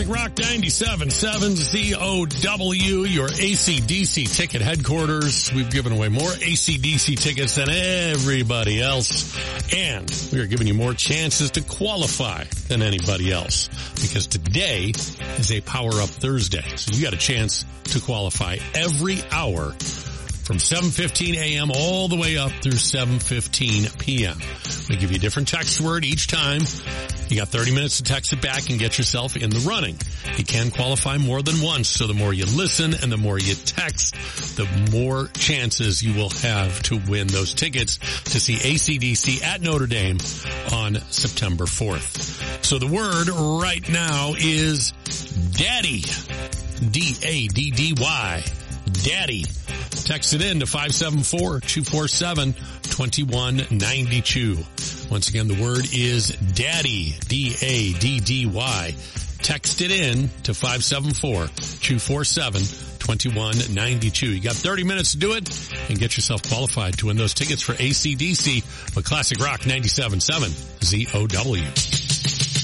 Classic Rock 97.7 ZOW, your AC/DC ticket headquarters. We've given away more AC/DC tickets than everybody else, and we are giving you more chances to qualify than anybody else, because today is a Power Up Thursday. So you got a chance to qualify every hour from 7:15 a.m. all the way up through 7:15 p.m. We give you a different text word each time. You got 30 minutes to text it back and get yourself in the running. You can qualify more than once, so the more you listen and the more you text, the more chances you will have to win those tickets to see AC/DC at Notre Dame on September 4th. So the word right now is Daddy. D-A-D-D-Y. Daddy. Text it in to 574-247-2192. Once again, the word is Daddy, D-A-D-D-Y. Text it in to 574-247-2192. You got 30 minutes to do it and get yourself qualified to win those tickets for AC/DC with Classic Rock 97.7 ZOW.